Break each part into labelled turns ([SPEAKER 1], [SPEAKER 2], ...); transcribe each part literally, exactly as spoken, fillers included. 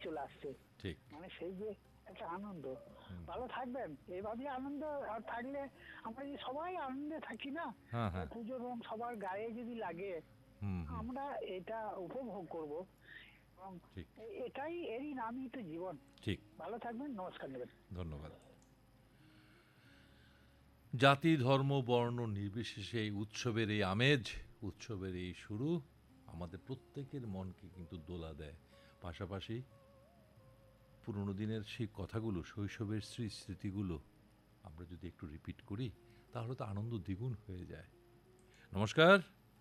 [SPEAKER 1] চলে আসছে।
[SPEAKER 2] ঠিক,
[SPEAKER 1] মানে সেই যে একটা আনন্দ। ভালো থাকবেন, এইভাবে আনন্দ থাকলে আমরা যে সবাই আনন্দে থাকি না,
[SPEAKER 2] হ্যাঁ হ্যাঁ,
[SPEAKER 1] পুজোর রং সবার গায়ে যদি লাগে
[SPEAKER 2] হুম হুম,
[SPEAKER 1] আমরা এটা উপভোগ করব, এবং
[SPEAKER 2] ঠিক
[SPEAKER 1] এটাই এরই নামই তো জীবন।
[SPEAKER 2] ঠিক,
[SPEAKER 1] ভালো থাকবেন, নমস্কার নেবেন।
[SPEAKER 2] ধন্যবাদ। জাতি ধর্ম বর্ণ নির্বিশেষে এই উৎসবের এই আমেজ, উৎসবের এই শুরু আমাদের প্রত্যেকের মনকে কিন্তু দোলা দেয়। পাশাপাশি পুরনো দিনের সেই কথাগুলো, শৈশবের স্মৃ স্মৃতিগুলো আমরা যদি একটু রিপিট করি তাহলে তো আনন্দ দ্বিগুণ হয়ে যায়। নমস্কার।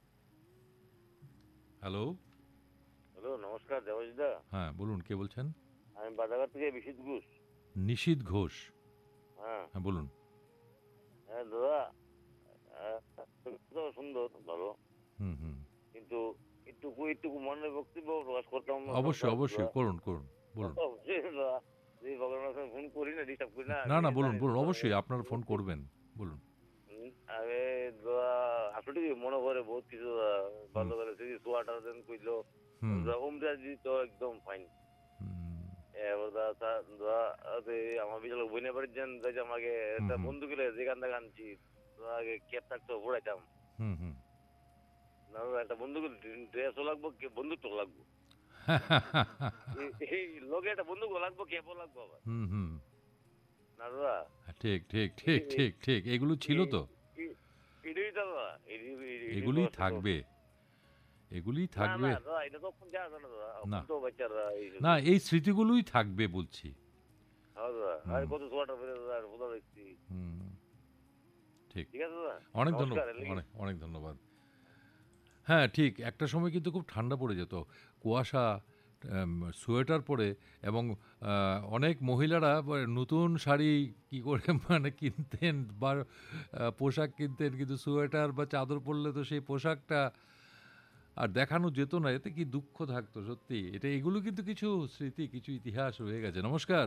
[SPEAKER 2] হ্যালো।
[SPEAKER 3] হ্যালো, নমস্কার দেবাশিসদা।
[SPEAKER 2] হ্যাঁ বলুন, কে বলছেন?
[SPEAKER 3] আমি বাজারঘাট থেকে বিশিত ঘোষ।
[SPEAKER 2] নিশীথ ঘোষ।
[SPEAKER 3] হ্যাঁ
[SPEAKER 2] হ্যাঁ বলুন।
[SPEAKER 3] হ্যাঁ দাদা, আহ, তো সুন্দর ভালো,
[SPEAKER 2] হুম হুম,
[SPEAKER 3] কিন্তু একটুকু একটুকু মনের বক্তব্য প্রকাশ করতাম
[SPEAKER 2] অবশ্যই
[SPEAKER 3] দরকার
[SPEAKER 2] অবশ্যই,
[SPEAKER 3] দাদা।
[SPEAKER 2] করুন করুন, বলুন।
[SPEAKER 3] অবশ্যই দাদা, এই ভগবানের সঙ্গে ফোন করি না, ডিস্টার্ব করি না,
[SPEAKER 2] না
[SPEAKER 3] আমি
[SPEAKER 2] না, বলুন
[SPEAKER 3] জানি
[SPEAKER 2] বলুন,
[SPEAKER 3] দাদা।
[SPEAKER 2] অবশ্যই আপনারা ফোন করবেন, বলুন।
[SPEAKER 3] হুম, আমি দাদা আসলে কি মনে করে বহুত কিছু দাদা,
[SPEAKER 2] হুম
[SPEAKER 3] বাল্যকালে সেই সোয়াটার দেন কইলো
[SPEAKER 2] হুম
[SPEAKER 3] ওমরাজি তো একদম ফাইন।
[SPEAKER 2] হুম
[SPEAKER 3] এবার দাদা তা- দাদা আরে আমার বিশাল বইনে বাড়ির যান যাই আমাকে
[SPEAKER 2] হুম
[SPEAKER 3] একটা
[SPEAKER 2] হুম
[SPEAKER 3] বন্ধু গেলে যেখান থেকে আনছি দাদা, আগে ক্যাব থাকতো ঘুরাইতাম
[SPEAKER 2] হুম হুম।
[SPEAKER 3] না দাদা, একটা বন্ধু ড্রেসও লাগবো, বন্ধুত্ব লাগবো, এই- এই লোকে একটা বন্ধু লাগবো, ক্যাবও লাগবো আবার,
[SPEAKER 2] হুম হুম,
[SPEAKER 3] না দাদা।
[SPEAKER 2] ঠিক ঠিক ঠিক
[SPEAKER 3] এই-
[SPEAKER 2] ঠিক ঠিক, এগুলো ছিল
[SPEAKER 3] এই-
[SPEAKER 2] তো,
[SPEAKER 3] এই- এটাই তো দাদা, এটাই- এটাই- এটাই
[SPEAKER 2] এগুলিই
[SPEAKER 3] বয়স তো।
[SPEAKER 2] থাকবে, এগুলিই
[SPEAKER 3] না না
[SPEAKER 2] থাকবে।
[SPEAKER 3] দাদা, এটা তো এখন যাওয়া যায় না দাদা,
[SPEAKER 2] না
[SPEAKER 3] এখন তো বাচ্চারা এই
[SPEAKER 2] না,
[SPEAKER 3] শুধু।
[SPEAKER 2] এই স্মৃতিগুলোই থাকবে বলছি।
[SPEAKER 3] হ্যাঁ দাদা, আর
[SPEAKER 2] হুম
[SPEAKER 3] কত সোয়াটার ফেলে দাদা, আর কোথাও দেখছি।
[SPEAKER 2] হুম, ঠিক।
[SPEAKER 3] ঠিক আছে দাদা,
[SPEAKER 2] অনেক ধন্যবাদ,
[SPEAKER 3] নমস্কার। এর লাগি
[SPEAKER 2] অনেক অনেক ধন্যবাদ। হ্যাঁ ঠিক, একটা সময় কিন্তু খুব ঠান্ডা পড়ে যেত, কুয়াশা, আম, সোয়েটার পরে, এবং আহ, অনেক মহিলারা বা- নতুন শাড়ি কি করে মানে কিনতেন বা আহ, পোশাক কিনতেন, কিন্তু সোয়েটার বা চাদর পরলে তো সেই পোশাকটা আর দেখানো যেত না, এতে কি দুঃখ থাকতো সত্যি। এটা এগুলো কিন্তু কিছু স্মৃতি, কিছু ইতিহাস রয়ে গেছে। নমস্কার।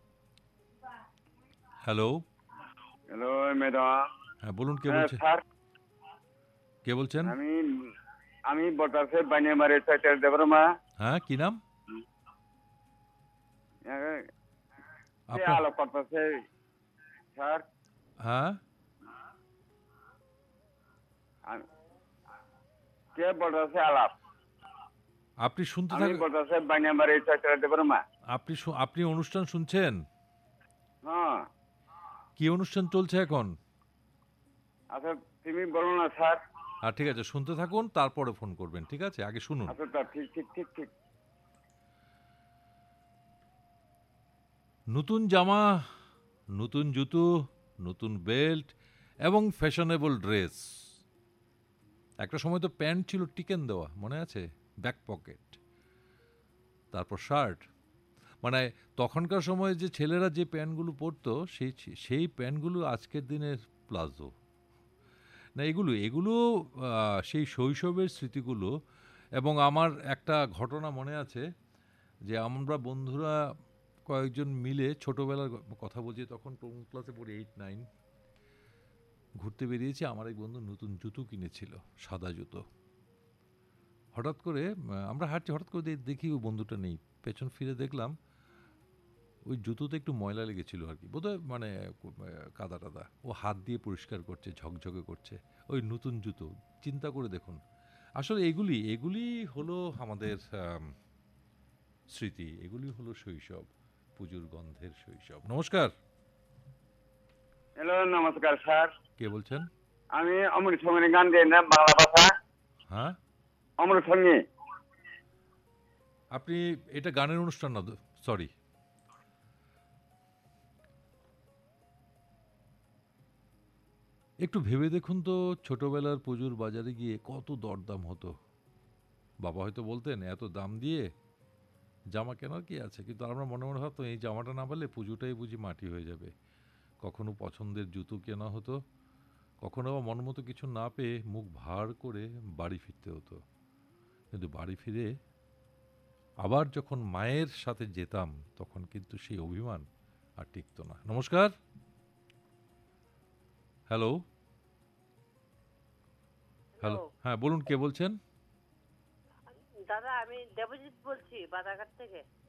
[SPEAKER 2] হ্যালো।
[SPEAKER 4] Hello madam.
[SPEAKER 2] হ্যাঁ বলুন, কে
[SPEAKER 4] হ্যাঁ
[SPEAKER 2] বলছেন?
[SPEAKER 4] স্যার,
[SPEAKER 2] কে বলছেন?
[SPEAKER 4] আমি আমি বটারছে বানিয়ামারি সাইটের দেবরমা।
[SPEAKER 2] হ্যাঁ, কি নাম
[SPEAKER 4] কে
[SPEAKER 2] আপনার?
[SPEAKER 4] আলাপ করতেছে স্যার?
[SPEAKER 2] হ্যাঁ,
[SPEAKER 4] আমি- কে বটারছে আলাপ?
[SPEAKER 2] আপনি শুনতে
[SPEAKER 4] আমি
[SPEAKER 2] থাক,
[SPEAKER 4] বটারছে বানিয়ামারি সাইটের দেবরমা।
[SPEAKER 2] আপনি শু- আপনি অনুষ্ঠান শুনছেন?
[SPEAKER 4] হ্যাঁ
[SPEAKER 2] কি অনুষ্ঠান চলছে এখন?
[SPEAKER 4] আচ্ছা, তুমি বলো না স্যার।
[SPEAKER 2] আর ঠিক আছে, শুনতে থাকুন, তারপরে ফোন করবেন, ঠিক আছে? আগে শুনুন।
[SPEAKER 4] আচ্ছা তা ঠিক ঠিক ঠিক ঠিক।
[SPEAKER 2] নতুন জামা, নতুন জুতো, নতুন বেল্ট এবং ফ্যাশনেবল ড্রেস। একটা সময় তো প্যান্ট ছিল টিকেন দেওয়া, মনে আছে? ব্যাক পকেট, তারপর শার্ট। মানে তখনকার সময়ে যে ছেলেরা যে প্যান্টগুলো পরতো, সেই সেই প্যান্টগুলো আজকের দিনের প্লাজো। না, এগুলো এগুলো আহ, সেই শৈশবের স্মৃতিগুলো। এবং আমার একটা ঘটনা মনে আছে, যে আমরা বন্ধুরা কয়েকজন মিলে ছোটোবেলার গ- কথা বলছি, তখন কোন ক্লাসে পড়ি, এইট নাইন, ঘুরতে বেরিয়েছি। আমার এক বন্ধু নতুন জুতো কিনেছিল, সাদা জুতো। হঠাৎ করে আহ, আমরা হাঁটছি, হঠাৎ করে দে- দেখি ওই বন্ধুটা নেই। পেছন ফিরে দেখলাম ওই জুতোতে একটু ময়লা লেগেছিল আর কি, বোধহয় মানে কো- আহ, কাদা টাদা। ও হাত দিয়ে পরিষ্কার করছে, ঝকঝকে করছে। ওই নতুন জুতো, চিন্তা করে দেখুন। আসলে এগুলি এগুলি হলো আমাদের আম, স্মৃতি, এগুলি হলো শৈশব, পুজোর গন্ধের শৈশব। নমস্কার।
[SPEAKER 4] হ্যালো নমস্কার স্যার।
[SPEAKER 2] কে বলছেন?
[SPEAKER 4] আমি অমৃত সঙ্গী গান দিই না বাংলা ভাষা।
[SPEAKER 2] হ্যাঁ,
[SPEAKER 4] অমৃত সঙ্গী।
[SPEAKER 2] আপনি এটা গানের অনুষ্ঠান না, সরি। একটু ভেবে দেখুন তো, ছোটবেলার পুজোর বাজারে গিয়ে কত দরদাম হতো। বাবা হয়তো বলতেন এত দাম দিয়ে জামা কেনার কি আছে, কিন্তু আমরা মনে মনে ভাবতাম এই জামাটা না পেলে পুজোটাই বুঝি মাটি হয়ে যাবে। কখনো পছন্দের জুতো কেনা হতো, কখনো আবার মন মতো কিছু না পেয়ে মুখ ভার করে বাড়ি ফিরতে হতো। কিন্তু বাড়ি ফিরে আবার যখন মায়ের সাথে যেতাম, তখন কিন্তু সেই অভিমান আর টিকতো না। নমস্কার। হ্যালো। হ্যালো,
[SPEAKER 5] হ্যালো
[SPEAKER 2] হ্যাঁ বলুন, কে বলছেন?
[SPEAKER 5] দাদা, আমি দেবজিৎ বলছি বাজারঘাট থেকে।